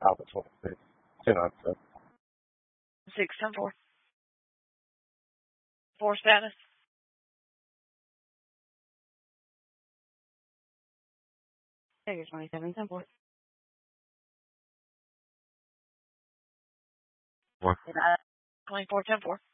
Alpha 26. 10 on 7. 6-10-4. 4 status. Figure 27-10-4. 4. 24-10-4.